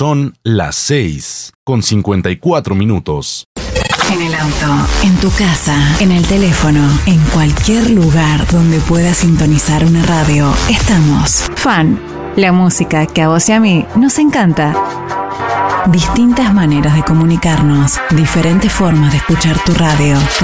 Son las 6:54. En el auto, en tu casa, en el teléfono, en cualquier lugar donde puedas sintonizar una radio, estamos. Fan, la música que a vos y a mí nos encanta. Distintas maneras de comunicarnos, diferentes formas de escuchar tu radio.